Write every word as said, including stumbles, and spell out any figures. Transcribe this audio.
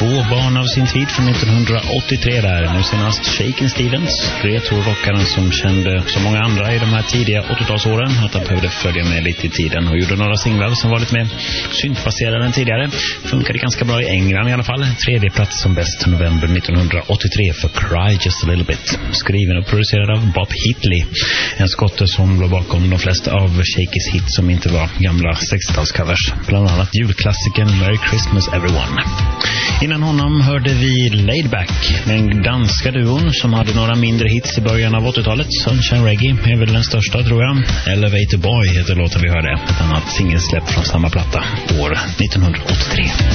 två barn av sin tid från nittonhundraåttiotre där. Nu senast Shakin' Stevens, retro-rockaren som kände så många andra i de här tidiga åttiotalsåren att han behövde följa med lite i tiden och gjorde några singlar som var lite mer syntbaserade än tidigare. Funkade ganska bra i England i alla fall. Tredje plats som bäst november nittonhundraåttiotre för Cry Just A Little Bit. Skriven och producerad av Bob Hitley. En skotte som låg bakom de flesta av Shakys hits som inte var gamla sextiotalscovers. Bland annat julklassikern Merry Christmas Everyone. Innan honom hörde vi Laid Back, den danska duon som hade några mindre hits i början av åttiotalet. Sunshine Reggae är väl den största tror jag. Elevator Boy heter låten vi hörde. Ett annat singelsläpp från samma platta år nittonhundraåttiotre.